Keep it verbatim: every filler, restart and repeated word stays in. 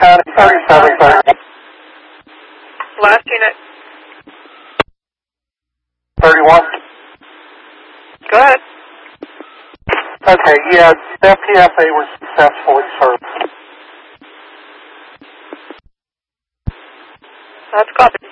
County, thirty-seven thirty. Last unit. thirty-one. Go ahead. Okay, yeah, that P F A was successfully served. That's a copy.